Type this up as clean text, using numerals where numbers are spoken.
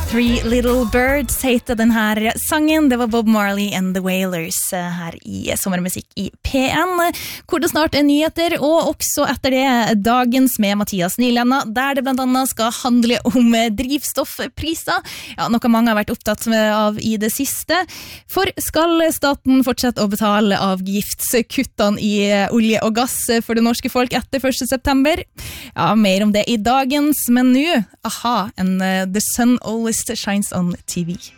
Three Little Birds heter den här sangen. Det var Bob Marley and the Wailers her i Sommermusikk i P1, hvor det snart nyheter, og også etter det Dagens med Mathias Nylenda, der det blant annet skal handle om drivstoffpriser. Ja, noe mange har vært opptatt av i det siste. For skal staten fortsette å betale avgiftskuttene i olje og gass for det norske folk etter 1. september? Ja, mer om det i Dagens, men nå, The sun always shines on TV.